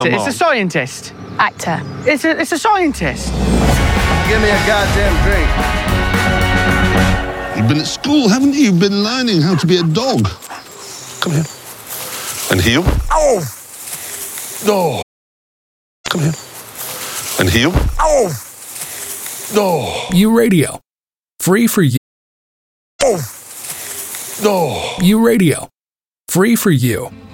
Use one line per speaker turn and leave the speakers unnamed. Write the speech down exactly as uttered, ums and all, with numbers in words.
Come
It's
on.
a scientist.
Actor.
It's a, it's a scientist.
Give me a goddamn drink.
You've been at school, haven't you? You've been learning how to be a dog.
Come here. And heel.
Oh! No!
Come here. And heel.
Oh! No!
U Radio. Free for you.
Oh! No!
U Radio. Free for you.